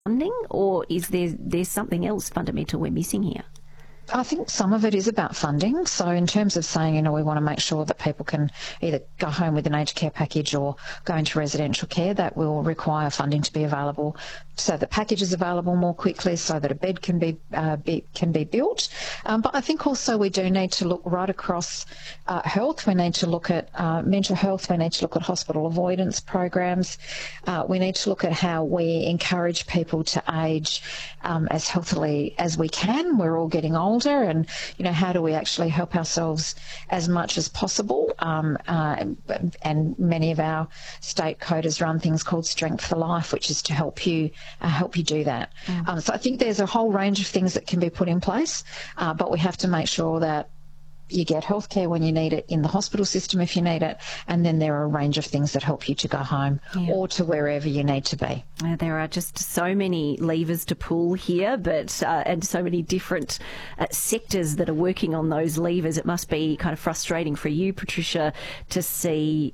funding, or is there's something else fundamental we're missing here? I think some of it is about funding. So in terms of saying, we want to make sure that people can either go home with an aged care package or go into residential care, that will require funding to be available so the package is available more quickly, so that a bed can be built. But I think also we do need to look right across health. We need to look at mental health. We need to look at hospital avoidance programs. We need to look at how we encourage people to age as healthily as we can. We're all getting older, and how do we actually help ourselves as much as possible? And many of our state coders run things called Strength for Life, which is to help you do that. So I think there's a whole range of things that can be put in place, but we have to make sure that you get healthcare when you need it, in the hospital system if you need it, and then there are a range of things that help you to go home or to wherever you need to be. There are just so many levers to pull here, but and so many different sectors that are working on those levers. It must be kind of frustrating for you, Patricia, to see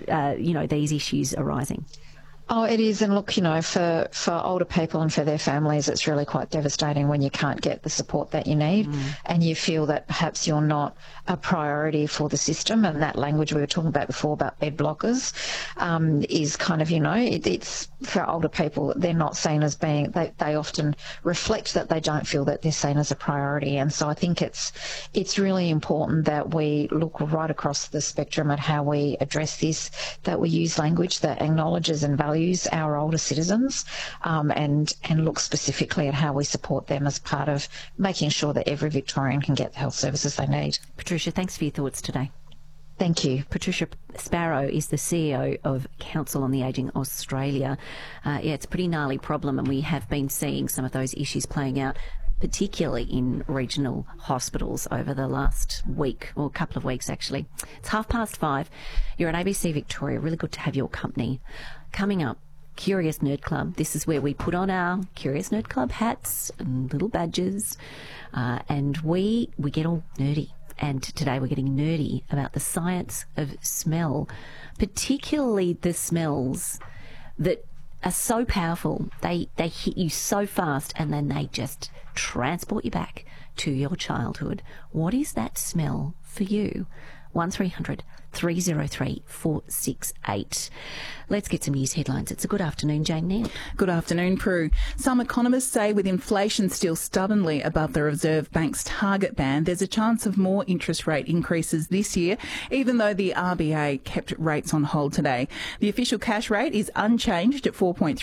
these issues arising. Oh, it is. And look, for older people and for their families, it's really quite devastating when you can't get the support that you need and you feel that perhaps you're not a priority for the system. And that language we were talking about before about bed blockers is kind of, it's for older people, they're not seen as being, they often reflect that they don't feel that they're seen as a priority. And so I think it's really important that we look right across the spectrum at how we address this, that we use language that acknowledges and values our older citizens, and look specifically at how we support them as part of making sure that every Victorian can get the health services they need. Patricia, thanks for your thoughts today. Thank you. Patricia Sparrow is the CEO of Council on the Ageing Australia. It's a pretty gnarly problem, and we have been seeing some of those issues playing out, particularly in regional hospitals over the last week, or a couple of weeks actually. It's 5:30. You're at ABC Victoria. Really good to have your company. Coming up, Curious Nerd Club. This is where we put on our Curious Nerd Club hats and little badges, and we get all nerdy. And today we're getting nerdy about the science of smell, particularly the smells that are so powerful. They hit you so fast, and then they just transport you back to your childhood. What is that smell for you? 1300 303 468. Let's get some news headlines. It's a good afternoon, Jane Neal. Good afternoon, Prue. Some economists say with inflation still stubbornly above the Reserve Bank's target band, there's a chance of more interest rate increases this year, even though the RBA kept rates on hold today. The official cash rate is unchanged at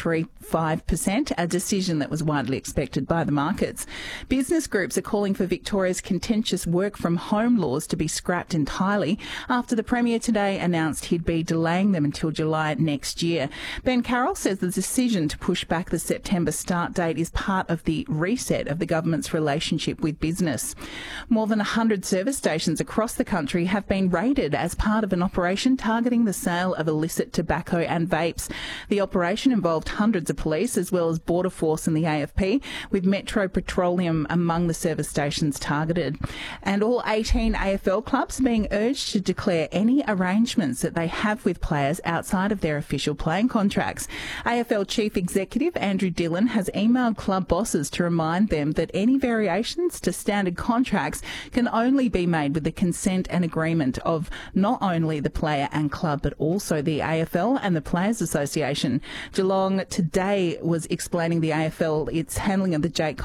4.35%, a decision that was widely expected by the markets. Business groups are calling for Victoria's contentious work from home laws to be scrapped entirely after the Premier today announced he'd be delaying them until July next year. Ben Carroll says the decision to push back the September start date is part of the reset of the government's relationship with business. More than 100 service stations across the country have been raided as part of an operation targeting the sale of illicit tobacco and vapes. The operation involved hundreds of police as well as Border Force and the AFP, with Metro Petroleum among the service stations targeted. And all 18 AFL clubs are being urged to declare any arrangements that they have with players outside of their official playing contracts. AFL Chief Executive Andrew Dillon has emailed club bosses to remind them that any variations to standard contracts can only be made with the consent and agreement of not only the player and club but also the AFL and the Players Association. Geelong today was explaining the AFL its handling of the Jake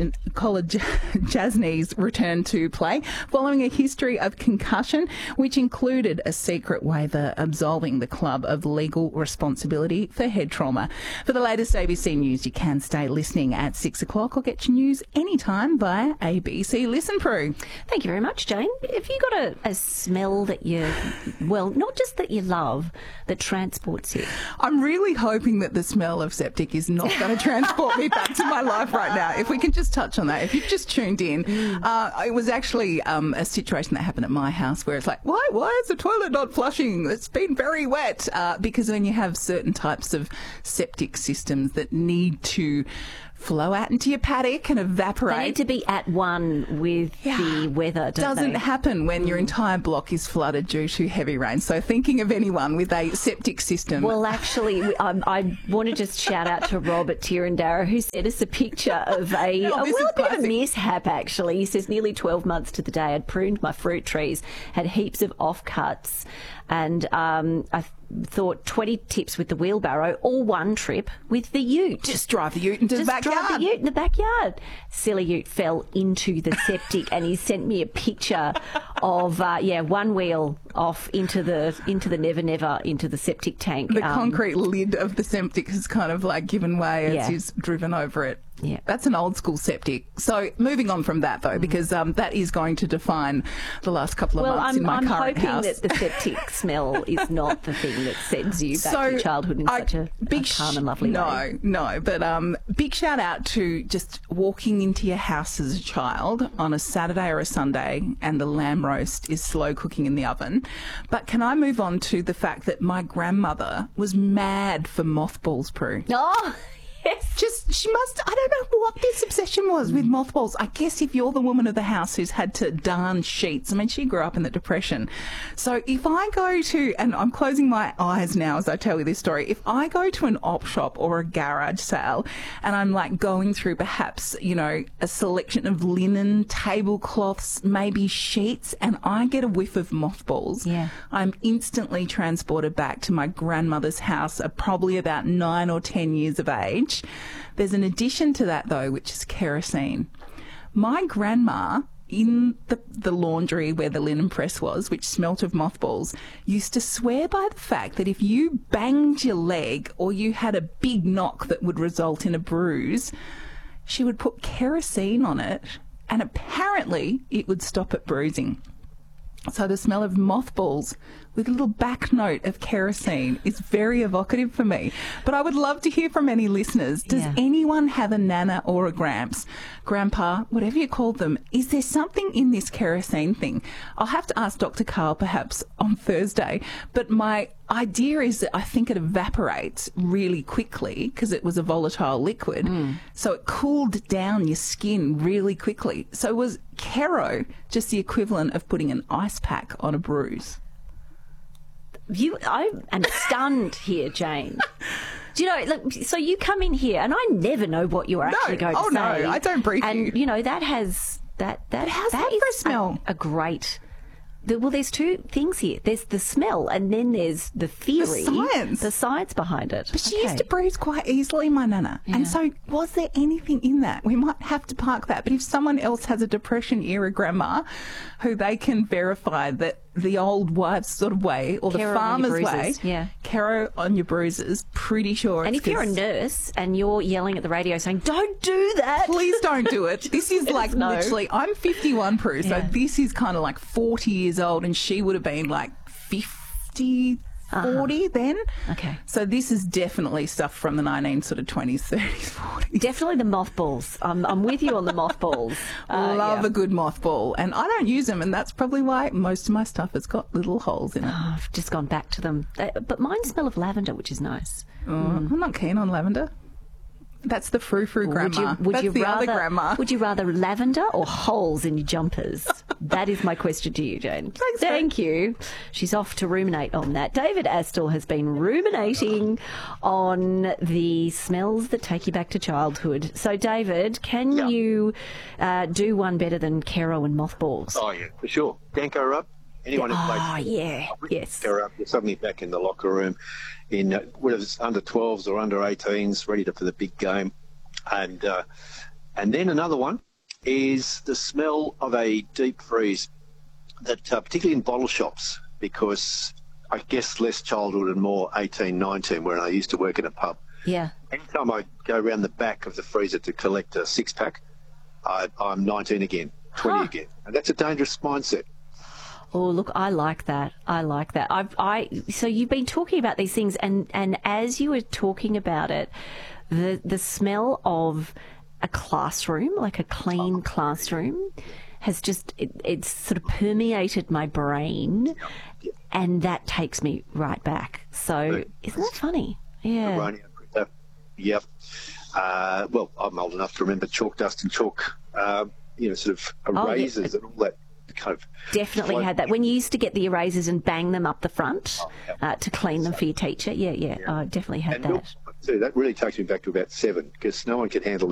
Jasney's return to play following a history of concussion, which included a secret waiver absolving the club of legal responsibility for head trauma. For the latest ABC News, you can stay listening at 6 o'clock or get your news anytime via ABC Listen Prue. Thank you very much, Jane. Have you got a smell that not just that you love, that transports you? I'm really hoping that the smell of septic is not going to transport me back to my life right now. If we can just touch on that. If you've just tuned in, it was actually a situation that happened at my house where it's like, why is the toilet not flushing? It's been very wet. Because when you have certain types of septic systems that need to flow out into your paddock and evaporate. They need to be at one with the weather, Doesn't happen when your entire block is flooded due to heavy rain. So thinking of anyone with a septic system. Well, actually, I want to just shout out to Rob at Tirandara, who sent us a picture of a bit of a mishap, actually. He says, nearly 12 months to the day, I'd pruned my fruit trees, had heaps of offcuts, and I thought 20 tips with the wheelbarrow or one trip with the ute. Just drive the ute into the backyard. Drive the ute in the backyard. Silly ute fell into the septic, and he sent me a picture of one wheel off into the never into the septic tank. The concrete lid of the septic has kind of like given way as he's driven over it. Yeah. That's an old school septic. So moving on from that though, because that is going to define the last couple of months in my current house. I'm hoping that the septic smell is not the thing that sends you back to childhood in such a calm and lovely way. No, but big shout out to just walking into your house as a child on a Saturday or a Sunday and the lamb roast is slow cooking in the oven. But can I move on to the fact that my grandmother was mad for mothballs, Prue? Oh, yes. I don't know what this obsession was with mothballs. I guess if you're the woman of the house who's had to darn sheets, I mean, she grew up in the Depression. So if I go to, and I'm closing my eyes now as I tell you this story, if I go to an op shop or a garage sale and I'm like going through perhaps, a selection of linen, tablecloths, maybe sheets, and I get a whiff of mothballs, I'm instantly transported back to my grandmother's house, probably about 9 or 10 years of age. There's an addition to that, though, which is kerosene. My grandma, in the laundry where the linen press was, which smelt of mothballs, used to swear by the fact that if you banged your leg or you had a big knock that would result in a bruise, she would put kerosene on it, and apparently it would stop it bruising. So the smell of mothballs with a little back note of kerosene is very evocative for me. But I would love to hear from any listeners. Does anyone have a nana or a gramps, grandpa, whatever you call them? Is there something in this kerosene thing? I'll have to ask Dr. Carl perhaps on Thursday. But my idea is that I think it evaporates really quickly because it was a volatile liquid. So it cooled down your skin really quickly. So was Kero just the equivalent of putting an ice pack on a bruise? I am stunned here, Jane. Do you know, look, so you come in here and I never know what you're actually going to say. No, I don't brief you. And, that has... That how's that for a smell? A great... Well, there's two things here. There's the smell and then there's the theory. The science behind it. But she used to bruise quite easily, my nana. Yeah. And so was there anything in that? We might have to park that. But if someone else has a Depression-era grandma who they can verify that the old wife's sort of way or the farmer's way, Kero on your bruises, pretty sure. And if you're a nurse and you're yelling at the radio saying, don't do that. Please don't do it. This is like literally, I'm 51, Prue, so this is kind of like 40 years old and she would have been like 50, 40 then. Okay. So this is definitely stuff from the 20s, 30s, 40s. Definitely the mothballs. I'm with you on the mothballs. Love a good mothball. And I don't use them, and that's probably why most of my stuff has got little holes in it. Oh, I've just gone back to them. But mine smell of lavender, which is nice. I'm not keen on lavender. That's the frou-frou grandma. Other grandma. Would you rather lavender or holes in your jumpers? That is my question to you, Jane. Thank you. She's off to ruminate on that. David Astle has been ruminating on the smells that take you back to childhood. So, David, can you do one better than Kero and mothballs? Oh, yeah, for sure. Danko rub. Anyone who plays yes. Danko rub, you're suddenly back in the locker room in whether it's under 12s or under 18s, ready for the big game. And then another one is the smell of a deep freeze, that particularly in bottle shops, because I guess less childhood and more 18, 19, when I used to work in a pub. Yeah. Anytime I go around the back of the freezer to collect a six-pack, I'm 19 again, 20 again. And that's a dangerous mindset. Oh, look, I like that. So you've been talking about these things, and as you were talking about it, the smell of a classroom, like a clean classroom, has just, it's sort of permeated my brain, and that takes me right back. So isn't that funny? Yeah. Yep. well, I'm old enough to remember chalk dust and chalk, sort of erasers and all that kind of... Definitely had that. When you used to get the erasers and bang them up the front to clean them for your teacher. Yeah. I definitely had that. Milk, too, that really takes me back to about 7, because no one could handle